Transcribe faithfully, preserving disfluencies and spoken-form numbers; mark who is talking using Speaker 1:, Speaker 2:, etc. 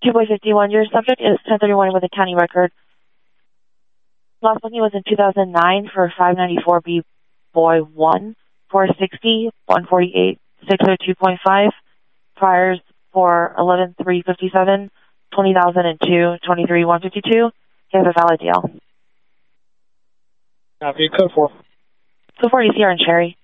Speaker 1: two boy fifty-one, your subject is ten thirty-one with a county record. Last booking was in two thousand nine for five ninety-four B boy one, four sixty, one forty-eight, six oh two point five. Priors for eleven three fifty-seven, twenty thousand two, twenty-three one fifty-two. He has a valid deal.
Speaker 2: Copy, code four.
Speaker 1: Code four, E C R and Cherry.